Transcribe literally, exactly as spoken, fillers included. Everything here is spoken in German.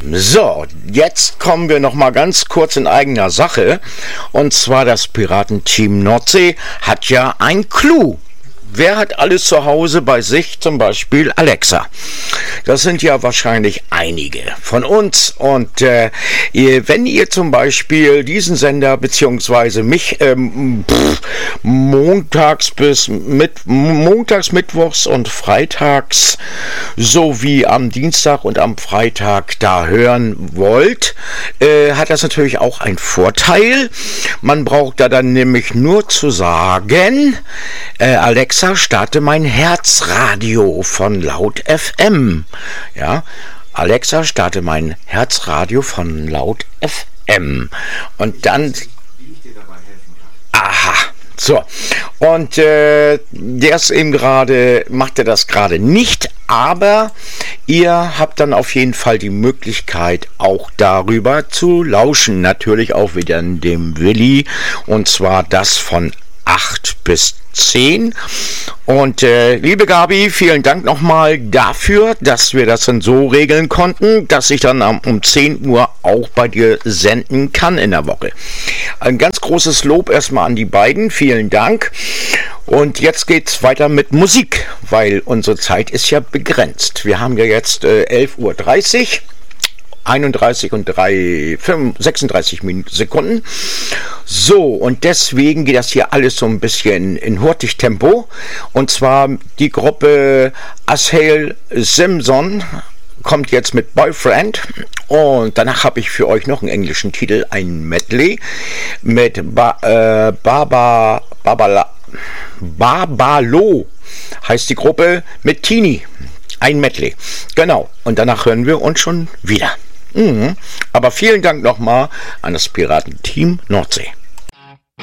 So, jetzt kommen wir noch mal ganz kurz in eigener Sache. Und zwar das Piratenteam Nordsee hat ja ein Clou. Wer hat alles zu Hause bei sich, zum Beispiel Alexa? Das sind ja wahrscheinlich einige von uns. Und äh, ihr, wenn ihr zum Beispiel diesen Sender beziehungsweise mich ähm, pff, montags bis mit montags, mittwochs und freitags sowie am Dienstag und am Freitag da hören wollt, äh, hat das natürlich auch einen Vorteil. Man braucht da dann nämlich nur zu sagen, äh, Alexa, starte mein Herzradio von Laut F M. Ja, Alexa, starte mein Herzradio von Laut F M. Und dann... Aha. So, und äh, der ist eben gerade, macht er das gerade nicht, aber ihr habt dann auf jeden Fall die Möglichkeit, auch darüber zu lauschen. Natürlich auch wieder in dem Willi, und zwar das von acht bis zehn. Und äh, liebe Gabi, vielen Dank nochmal dafür, dass wir das dann so regeln konnten, dass ich dann um, um zehn Uhr auch bei dir senden kann in der Woche. Ein ganz großes Lob erstmal an die beiden, vielen Dank. Und jetzt geht's weiter mit Musik, weil unsere Zeit ist ja begrenzt. Wir haben ja jetzt äh, elf Uhr dreißig. einunddreißig und drei, sechsunddreißig Sekunden. So, und deswegen geht das hier alles so ein bisschen in hurtig Tempo. Und zwar die Gruppe Ashael Simpson kommt jetzt mit Boyfriend. Und danach habe ich für euch noch einen englischen Titel, ein Medley mit ba, äh, Baba, Babala, Babalo heißt die Gruppe, mit Tini. Ein Medley. Genau. Und danach hören wir uns schon wieder. Mhm. Aber vielen Dank nochmal an das Piratenteam Nordsee.